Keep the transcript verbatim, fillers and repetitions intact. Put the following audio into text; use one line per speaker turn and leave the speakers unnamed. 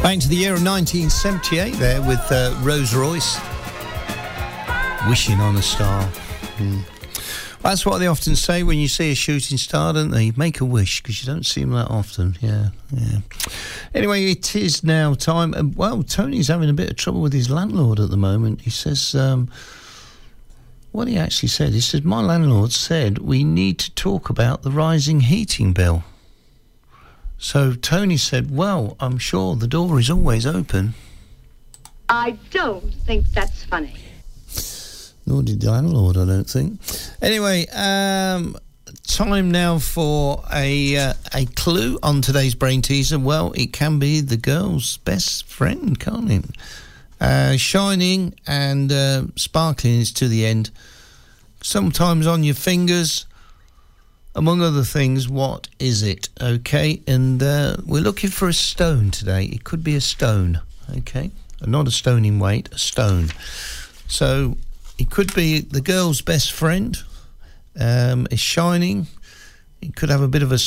Back to the year of nineteen seventy-eight there with uh, Rose Royce. Wishing on a Star. Mm. That's what they often say when you see a shooting star, don't they? Make a wish, because you don't see them that often. Yeah, yeah. Anyway, it is now time. Uh, well, Tony's having a bit of trouble with his landlord at the moment. He says, um, what he actually said, he said, my landlord said we need to talk about the rising heating bill. So Tony said, well, I'm sure the door is always open.
I don't think that's funny.
Nor did the landlord, I don't think. Anyway, um, time now for a uh, a clue on today's Brain Teaser. Well, it can be the girl's best friend, can't it? Uh, shining and uh, sparkling is to the end. Sometimes on your fingers. Among other things, what is it? Okay, and uh, we're looking for a stone today. It could be a stone, okay? Not a stone in weight, a stone. So it could be the girl's best friend. Um, it's shining. It could have a bit of a